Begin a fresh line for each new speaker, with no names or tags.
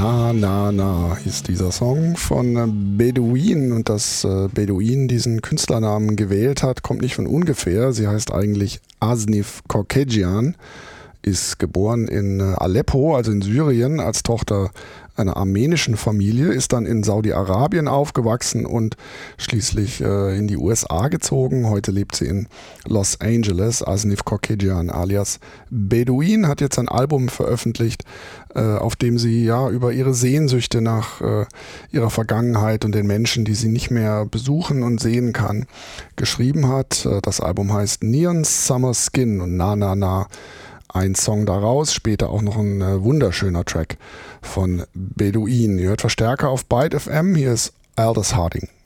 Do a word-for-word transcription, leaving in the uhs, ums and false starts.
Na, na, na hieß dieser Song von Bedouin, und dass äh, Bedouin diesen Künstlernamen gewählt hat, kommt nicht von ungefähr. Sie heißt eigentlich Asnif Korkegjian, ist geboren in äh, Aleppo, also in Syrien, als Tochter einer armenischen Familie, ist dann in Saudi-Arabien aufgewachsen und schließlich äh, in die U S A gezogen. Heute lebt sie in Los Angeles. Asnif Korkegjian alias Bedouin hat jetzt ein Album veröffentlicht, äh, auf dem sie ja über ihre Sehnsüchte nach äh, ihrer Vergangenheit und den Menschen, die sie nicht mehr besuchen und sehen kann, geschrieben hat. Äh, das Album heißt Neon Summer Skin und Na Na Na. Ein Song daraus, später auch noch ein äh, wunderschöner Track von Bedouin. Ihr hört Verstärker auf Byte F M, hier ist Aldous Harding.